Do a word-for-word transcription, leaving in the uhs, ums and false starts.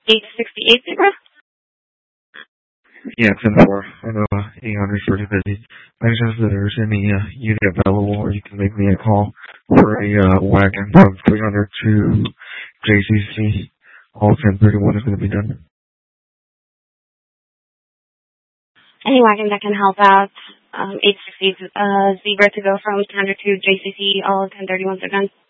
eight sixty-eight Zebra? Yeah, ten four. I know uh, eight hundred is pretty busy. I just if there's any uh, unit available, or you can make me a call for a uh, wagon from three hundred to J C C. All ten thirty-one is going to be done. Any wagon that can help out. Um, eight sixty uh, Zebra to go from ten hundred to J C C. All ten thirty-ones are done.